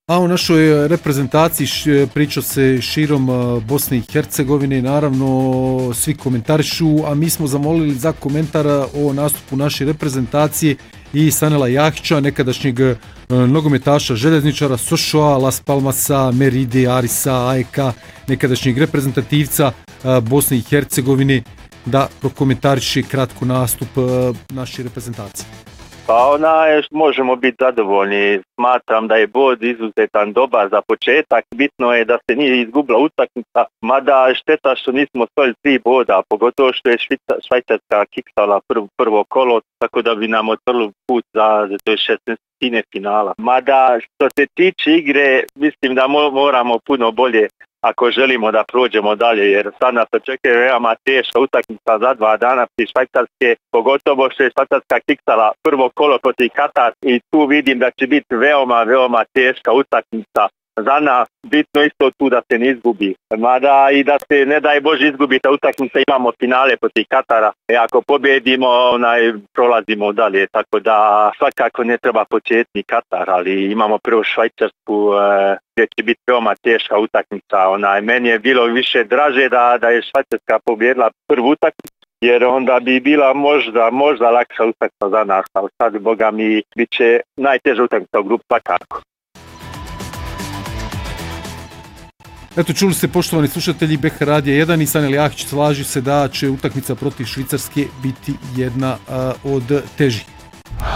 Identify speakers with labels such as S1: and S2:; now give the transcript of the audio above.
S1: A u našoj reprezentaciji priča se širom Bosne i Hercegovine, naravno svi komentarišu, a mi smo zamolili za komentar o nastupu naše reprezentacije i Sanela Jahića, nekadašnjeg nogometaša željezničara, Sošoa, Las Palmasa, Meride, Arisa, AEK, nekadašnjeg reprezentativca Bosne i Hercegovine, da prokomentariše kratko nastup naše reprezentacije.
S2: Pa možemo biti zadovoljni. Smatram da je bod izuzetan dobar za početak. Bitno je da se nije izgubila utakmica, mada šteta što nismo osvojili 3 boda, pogotovo što je Švajcarska kiksala prvo kolo, tako da bi nam otvorili put za 16. finala. Mada što se tiče igre, mislim da moramo puno bolje ako želimo da prođemo dalje, jer sad nas očekuje veoma teška utakmica za 2 dana protiv Švajcarske, pogotovo što je Švajcarska kiksala prvo kolo protiv Katar i tu vidim da će biti veoma teška utakmica. Za nas bitno isto tu da se ne izgubi. Mada i da se ne daj Bože izgubi ta utakmica, imamo finale protiv Katara. Ako pobjedimo, prolazimo dalje, tako da svakako ne treba početni Katar, ali imamo prvo Švajcarsku gdje će biti veoma teška utakmica. Meni je bilo više draže da je Švajcarska pobjedila prvu utakmicu, jer onda bi bila možda lakša utakmica za nas, ali sad, boga mi, bit će najteža utakmica u grupu svakako.
S1: Eto, čuli ste, poštovani slušatelji, BH Radija 1 i Sanel Jahić slaži se da će utakmica protiv Švicarske biti jedna od težih.